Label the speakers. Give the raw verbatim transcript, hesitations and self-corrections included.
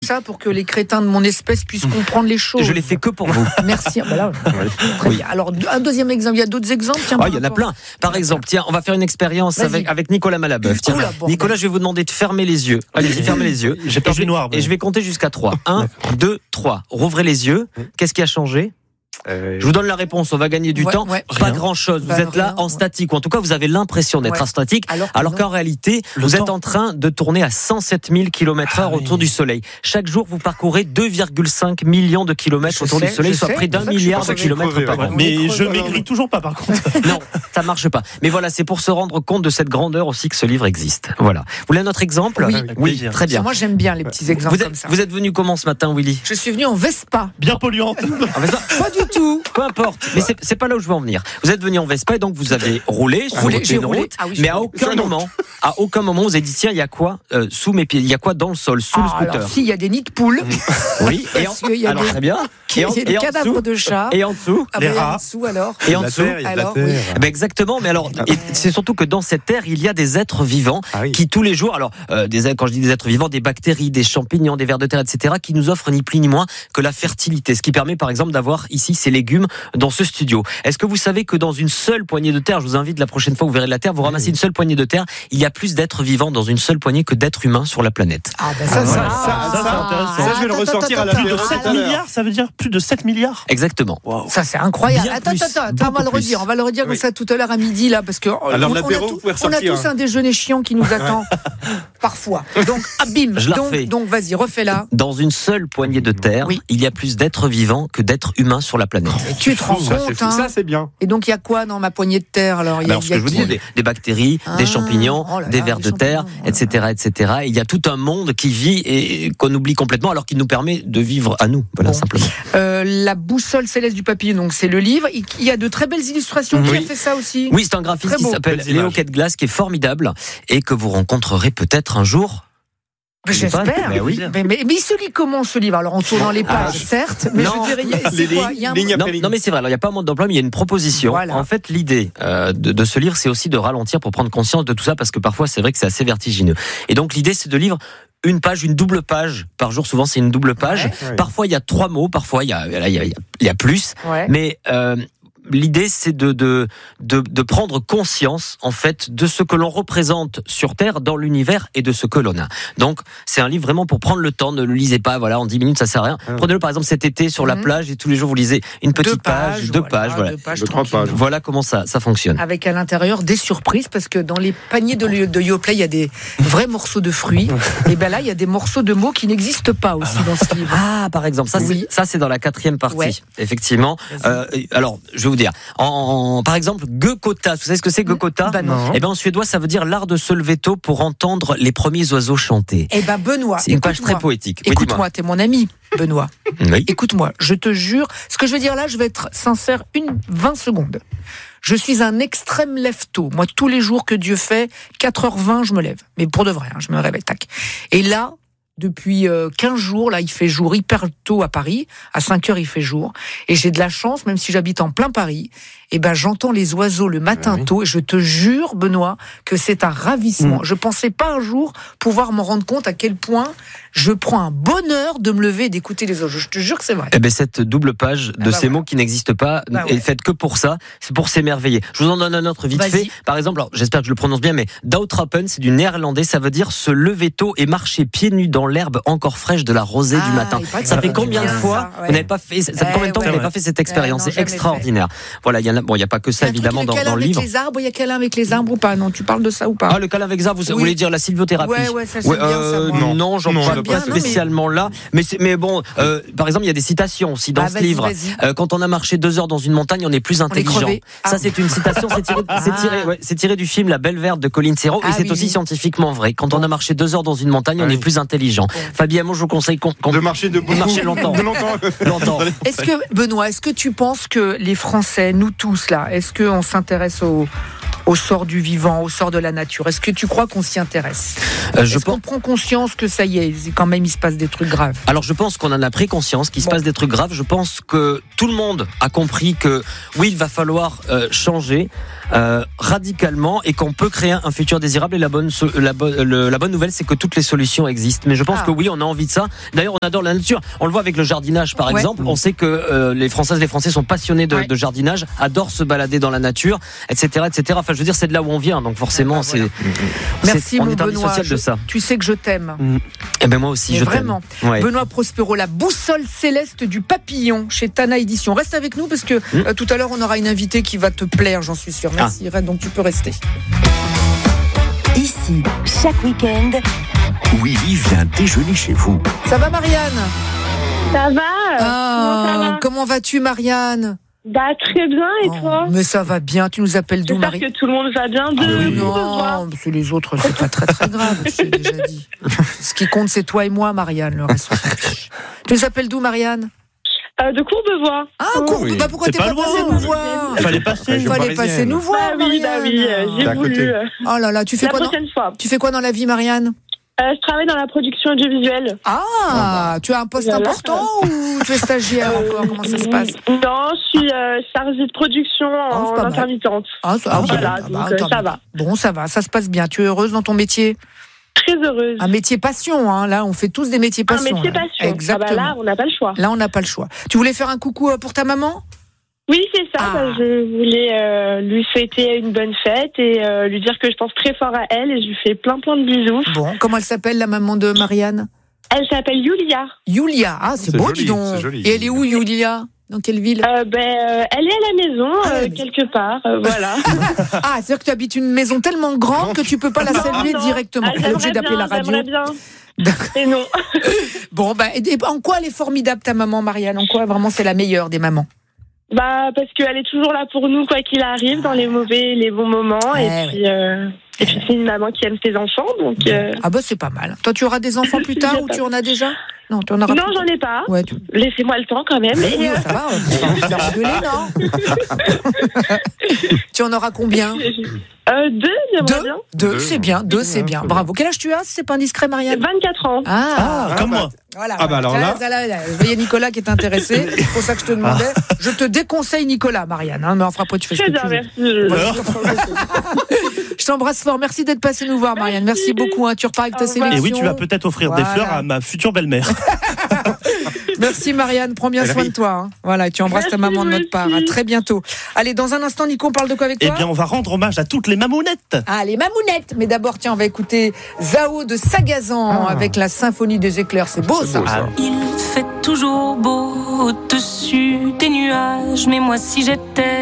Speaker 1: ça pour que les crétins de mon espèce puissent comprendre les choses.
Speaker 2: Je l'ai fait que pour vous.
Speaker 1: Merci. Ben là, très oui. bien. Alors, un deuxième exemple. Il y a d'autres exemples.
Speaker 2: Il oh, y en a plein. Par exemple, tiens, on va faire une expérience avec, avec Nicolas Malabeuf. Tiens, Oula, Nicolas, je vais vous demander de fermer les yeux. Allez-y, fermez les yeux.
Speaker 3: J'ai peur du noir.
Speaker 2: Mais... Et je vais compter jusqu'à trois. un, deux, trois. Rouvrez les yeux. Qu'est-ce qui a changé ? Euh... Je vous donne la réponse, on va gagner du ouais, temps. Ouais. Pas grand chose. Vous bah, êtes là rien, en ouais. statique, ou en tout cas vous avez l'impression d'être ouais. en statique, alors, alors qu'en réalité, le vous temps. êtes en train de tourner à cent sept mille kilomètres heure ah, autour oui. du Soleil. Chaque jour, vous parcourez deux virgule cinq millions de kilomètres je autour sais, du Soleil, soit sais, près d'un milliard de kilomètres crever, par an.
Speaker 3: Mais je maigris toujours pas, par contre.
Speaker 2: Non, ça marche pas. Mais voilà, c'est pour se rendre compte de cette grandeur aussi que ce livre existe. Voilà. Vous voulez un autre exemple ?
Speaker 1: Oui,
Speaker 2: oui très bien.
Speaker 1: Moi, j'aime bien les petits exemples
Speaker 2: vous êtes,
Speaker 1: comme ça.
Speaker 2: Vous êtes venu comment ce matin, Willy ?
Speaker 1: Je suis venu en Vespa.
Speaker 3: Bien polluante.
Speaker 1: Pas du tout.
Speaker 2: Peu importe. Mais c'est, c'est pas là où je veux en venir. Vous êtes venu en Vespa et donc vous avez roulé sur
Speaker 1: roulé,
Speaker 2: une route, ah oui, mais à aucun moment, à aucun moment vous avez dit tiens il y a quoi euh, sous mes pieds, il y a quoi dans le sol, sous ah, le scooter.
Speaker 1: Alors si il y a des nids de poules.
Speaker 2: Oui. Et en, y a alors des, très bien.
Speaker 1: Et en, il y a des cadavres de chats.
Speaker 2: Et en dessous,
Speaker 1: ah,
Speaker 2: les
Speaker 1: rats. En dessous alors.
Speaker 2: Et en dessous,
Speaker 1: alors. Oui.
Speaker 2: Ben exactement. Mais alors, et c'est surtout que dans cette terre il y a des êtres vivants ah, oui. qui tous les jours, alors euh, des quand je dis des êtres vivants, des bactéries, des champignons, des vers de terre, et cetera, qui nous offrent ni plus ni moins que la fertilité, ce qui permet par exemple d'avoir ici ces légumes dans ce studio. Est-ce que vous savez que dans une seule poignée de terre, je vous invite la prochaine fois où vous verrez de la terre, vous ramassez une seule poignée de terre, il y a plus d'êtres vivants dans une seule poignée que d'êtres humains sur la planète.
Speaker 1: Ah ben ça,
Speaker 3: ah,
Speaker 1: ça,
Speaker 3: ça, ça, ça, c'est intéressant. Ça, je vais le ressortir à la
Speaker 1: plus
Speaker 3: de sept milliards, ça veut dire plus de sept milliards.
Speaker 2: Exactement.
Speaker 3: Wow.
Speaker 1: Ça c'est incroyable. Bien attends, plus, attends, attends, on va le redire, on va le redire comme oui. ça tout à l'heure à midi là, parce que
Speaker 4: alors,
Speaker 1: on,
Speaker 4: l'apéro,
Speaker 1: on, a, tout, on a tous un déjeuner chiant qui nous attend parfois. Donc ah, bim,
Speaker 2: je
Speaker 1: donc, donc vas-y, refais-la.
Speaker 2: Dans une seule poignée de terre, oui. il y a plus d'êtres vivants que d'êtres humains sur la planète.
Speaker 1: Et tu te rends compte,
Speaker 4: ça c'est bien.
Speaker 1: Et donc il y a quoi dans ma poignée de terre alors, il y a,
Speaker 2: alors ce que je vous dis, des, des bactéries, ah, des champignons, oh là là, des vers de terre, et cetera, et cetera. Il y a tout un monde qui vit et qu'on oublie complètement, alors qu'il nous permet de vivre à nous. Voilà, bon. simplement.
Speaker 1: Euh, la boussole céleste du papillon, donc c'est le livre. Il y a de très belles illustrations. Oui. Qui a fait ça aussi ?
Speaker 2: Oui, c'est un graphiste qui s'appelle Léo Quetglas, qui est formidable et que vous rencontrerez peut-être un jour.
Speaker 1: J'espère. Mais, oui. mais, mais, mais il se lit comment ce livre ? Alors on tourne dans les pages, ah, certes, mais non, je dirais, il y a, c'est les quoi, il y a un...
Speaker 2: non, non, mais c'est vrai. Alors il n'y a pas un mode d'emploi, mais il y a une proposition. Voilà. En fait, l'idée euh, de, de ce livre, c'est aussi de ralentir pour prendre conscience de tout ça, parce que parfois, c'est vrai que c'est assez vertigineux. Et donc l'idée, c'est de lire une page, une double page par jour. Souvent, c'est une double page. Ouais. Parfois, il y a trois mots. Parfois, il y a, il y a, il y a, il y a plus. Ouais. Mais euh, l'idée, c'est de, de, de, de prendre conscience, en fait, de ce que l'on représente sur Terre, dans l'univers, et de ce que l'on a. Donc, c'est un livre vraiment pour prendre le temps. Ne le lisez pas, voilà, en dix minutes, ça sert à rien. Mmh. Prenez-le, par exemple, cet été, sur mmh. la plage, et tous les jours, vous lisez une petite deux page, pages, deux voilà, pages, voilà. Deux pages,
Speaker 4: deux, trois pages.
Speaker 2: Voilà comment ça, ça fonctionne.
Speaker 1: Avec à l'intérieur des surprises, parce que dans les paniers de, de Yoplait, il y a des vrais morceaux de fruits. Et ben là, il y a des morceaux de mots qui n'existent pas aussi dans ce livre.
Speaker 2: Ah, par exemple, ça, oui. c'est, ça, c'est dans la quatrième partie. Ouais. Effectivement. Euh, alors, je vais vous dire. En, en, par exemple, Gökota. Vous savez ce que c'est, Gökota ?
Speaker 1: Bah non.
Speaker 2: Eh ben, en suédois, ça veut dire l'art de se lever tôt pour entendre les premiers oiseaux chanter.
Speaker 1: Eh ben, Benoît.
Speaker 2: C'est une page très poétique.
Speaker 1: Oui, écoute-moi, t'es mon ami, Benoît.
Speaker 2: Oui.
Speaker 1: Écoute-moi, je te jure, ce que je vais dire là, je vais être sincère une vingt secondes. Je suis un extrême lève-tôt. Moi, tous les jours que Dieu fait, quatre heures vingt, je me lève. Mais pour de vrai, hein, je me réveille, tac. Et là, depuis quinze jours, là, il fait jour hyper tôt à Paris. À cinq heures, il fait jour. Et j'ai de la chance, même si j'habite en plein Paris, eh ben, j'entends les oiseaux le matin oui. tôt. Et je te jure, Benoît, que c'est un ravissement. Mmh. Je pensais pas un jour pouvoir m'en rendre compte à quel point je prends un bonheur de me lever et d'écouter les oiseaux. Je te jure que c'est vrai.
Speaker 2: Eh ben, cette double page de ah bah ces voilà. mots qui n'existent pas bah ouais. est faite que pour ça. C'est pour s'émerveiller. Je vous en donne un autre vite Vas-y. fait. Par exemple, alors, j'espère que je le prononce bien, mais Dautrappen, c'est du néerlandais. Ça veut dire se lever tôt et marcher pieds nus dans l'herbe encore fraîche de la rosée ah, du matin. Ça fait combien de fois ça, ouais. vous n'avez pas fait, ça fait eh, combien de temps ouais, que vous n'avez pas fait cette expérience? Eh, non, c'est extraordinaire. Fait. Voilà, il y a, bon, il y a pas que ça évidemment dans, dans le livre.
Speaker 1: Les arbres, il y a câlin avec les arbres ou pas? Non, tu parles de ça ou pas?
Speaker 2: Ah, le câlin avec les arbres, vous oui. voulez dire la sylviothérapie?
Speaker 1: Ouais, ouais, ça c'est ouais, bien euh, ça.
Speaker 2: Non, non, j'en parle pas spécialement là. Mais mais bon, euh, par exemple, il y a des citations aussi dans
Speaker 1: ah,
Speaker 2: ce
Speaker 1: vas-y,
Speaker 2: livre.
Speaker 1: Vas-y.
Speaker 2: Euh, quand on a marché deux heures dans une montagne, on est plus intelligent. Ça, c'est une citation. C'est tiré, c'est tiré, ouais, c'est tiré du film La Belle Verte de Colin Serrault, et c'est aussi scientifiquement vrai. Quand on a marché deux heures dans une montagne, on est plus intelligent. Fabien, moi, je vous conseille qu'on
Speaker 4: de marcher de
Speaker 2: marcher longtemps.
Speaker 4: De longtemps.
Speaker 2: longtemps.
Speaker 1: Est-ce que Benoît, est-ce que tu penses que les Français, nous tous là, est-ce qu'on s'intéresse au au sort du vivant, au sort de la nature? Est-ce que tu crois qu'on s'y intéresse? euh, Est-ce je qu'on pense... prend conscience que ça y est, quand même il se passe des trucs graves?
Speaker 2: Alors je pense qu'on en a pris conscience qu'il bon. se passe des trucs graves. Je pense que tout le monde a compris que oui, il va falloir euh, changer. euh, radicalement et qu'on peut créer un futur désirable. Et la bonne, la bonne, le, la bonne nouvelle, c'est que toutes les solutions existent. Mais je pense ah. que oui, on a envie de ça. D'ailleurs, on adore la nature. On le voit avec le jardinage, par ouais. exemple. On sait que euh, les Françaises et les Français sont passionnés de, ouais. de jardinage, adorent se balader dans la nature, et cetera, et cetera. Enfin, je veux dire, c'est de là où on vient. Donc forcément, ah, voilà. c'est,
Speaker 1: Merci,
Speaker 2: c'est, on
Speaker 1: mon
Speaker 2: est
Speaker 1: Benoît.
Speaker 2: De ça.
Speaker 1: Tu sais que je t'aime.
Speaker 2: Mmh. Et ben moi aussi,
Speaker 1: mais
Speaker 2: je
Speaker 1: vraiment.
Speaker 2: t'aime. Ouais.
Speaker 1: Benoît Prospero, la boussole céleste du papillon chez Tana Édition. Reste avec nous parce que mmh. euh, tout à l'heure on aura une invitée qui va te plaire, j'en suis sûre. Merci. Ah. Donc tu peux rester.
Speaker 4: Ici, chaque week-end,
Speaker 5: Willy vient déjeuner chez vous.
Speaker 1: Ça va, Marianne?
Speaker 6: Ça va.
Speaker 1: Ah,
Speaker 6: comment, ça va
Speaker 1: comment vas-tu, Marianne?
Speaker 6: Bah très bien, et
Speaker 1: oh,
Speaker 6: toi?
Speaker 1: Mais ça va bien, tu nous appelles d'où, Marie?
Speaker 6: J'espère que tout le monde va bien. De
Speaker 1: ah,
Speaker 6: oui,
Speaker 1: non, parce que les autres, c'est pas très très grave, je t'ai déjà dit. Ce qui compte, c'est toi et moi, Marianne, le reste. Tu nous appelles d'où, Marianne?
Speaker 6: Euh, de Courbevoie.
Speaker 1: Ah, oh, Courbevoie, oui. Bah pourquoi c'est t'es pas, pas passé nous voir?
Speaker 3: Il fallait passer,
Speaker 1: Il fallait passer nous voir,
Speaker 6: bah oui, bah oui, euh, j'ai voulu. Euh,
Speaker 1: oh là là, tu fais
Speaker 6: la
Speaker 1: quoi
Speaker 6: prochaine
Speaker 1: dans...
Speaker 6: fois.
Speaker 1: Tu fais quoi dans la vie, Marianne?
Speaker 6: Euh, je travaille dans la production audiovisuelle.
Speaker 1: Ah, ah bah. Tu as un poste voilà. important ou tu es stagiaire euh, encore? Comment ça se passe?
Speaker 6: Non, je suis euh, chargée de production en ah, intermittente.
Speaker 1: Ah, ça, ah,
Speaker 6: voilà,
Speaker 1: ah,
Speaker 6: donc
Speaker 1: bah,
Speaker 6: euh, ça va.
Speaker 1: Bon, ça va, ça se passe bien. Tu es heureuse dans ton métier?
Speaker 6: Très heureuse.
Speaker 1: Un métier passion, hein. Là, on fait tous des métiers passion.
Speaker 6: Un métier
Speaker 1: là.
Speaker 6: passion.
Speaker 1: Exactement.
Speaker 6: Ah bah là, on n'a pas le choix.
Speaker 1: Là, on n'a pas le choix. Tu voulais faire un coucou pour ta maman?
Speaker 6: Oui, c'est ça.
Speaker 1: Ah.
Speaker 6: Bah, je voulais euh, lui souhaiter une bonne fête et euh, lui dire que je pense très fort à elle et je lui fais plein plein de bisous.
Speaker 1: Bon, comment elle s'appelle, la maman de Marianne?
Speaker 6: Elle s'appelle Yulia.
Speaker 1: Yulia, ah c'est, c'est beau, joli, dis donc.
Speaker 6: C'est
Speaker 1: joli. Et elle est où, Yulia? Dans quelle ville?
Speaker 6: euh, ben, euh, Elle est à la maison, ah, euh, quelque part, euh, voilà.
Speaker 1: Ah, c'est-à-dire que tu habites une maison tellement grande que tu peux pas la saluer non, non. directement.
Speaker 6: Elle est obligée d'appeler la radio. J'aimerais bien. Et non.
Speaker 1: Bon, bah, et en quoi elle est formidable, ta maman, Marianne? En quoi vraiment c'est la meilleure des mamans?
Speaker 6: Bah, parce qu'elle est toujours là pour nous, quoi qu'il arrive, dans les mauvais et les bons moments.
Speaker 1: Ouais,
Speaker 6: et, puis, euh, et puis, c'est une maman qui aime ses enfants. Donc, euh...
Speaker 1: ah, bah, c'est pas mal. Toi, tu auras des enfants plus tard ou tu en as déjà? Non, tu en auras
Speaker 6: non j'en ai pas.
Speaker 1: Ouais, tu...
Speaker 6: Laissez-moi le temps quand même.
Speaker 1: Oui, oui, ça va, on va faire rigoler, non? Tu en auras combien?
Speaker 6: euh, Deux, j'aimerais bien.
Speaker 1: Deux, deux, c'est bien, deux, c'est bien. Bravo. Quel âge tu as, si c'est pas indiscret, Marianne?
Speaker 6: vingt-quatre ans.
Speaker 1: Ah,
Speaker 3: ah comme moi.
Speaker 1: Voilà.
Speaker 3: Ah bah alors là.
Speaker 1: Je voyais Nicolas qui est intéressé. C'est pour ça que je te demandais. Ah. Je te déconseille Nicolas, Marianne. Hein, mais enfin, après, tu fais ce que tu veux.
Speaker 6: Merci.
Speaker 1: Je t'embrasse fort. Merci d'être passé nous voir, Marianne. Merci beaucoup. Hein. Tu repars avec ta sélection.
Speaker 3: Et oui, tu vas peut-être offrir voilà. des fleurs à ma future belle-mère.
Speaker 1: Merci, Marianne. Prends bien soin de toi. Hein. Voilà, et tu embrasses
Speaker 6: Merci
Speaker 1: ta maman de notre part. À très bientôt. Allez, dans un instant, Nico, on parle de quoi avec toi?
Speaker 3: Eh bien, on va rendre hommage à toutes les mamounettes.
Speaker 1: Ah, les mamounettes. Mais d'abord, tiens, on va écouter Zao de Sagazan ah. avec la symphonie des éclairs. C'est beau,
Speaker 5: C'est
Speaker 1: ça.
Speaker 5: beau, ça.
Speaker 7: Il fait toujours beau au-dessus des nuages, mais moi, si j'étais